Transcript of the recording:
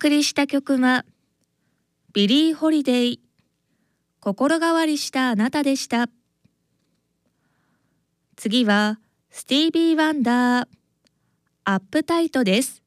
送りした曲はビリー・ホリデイ、心変わりしたあなたでした。次はスティービー・ワンダー、アップタイトです。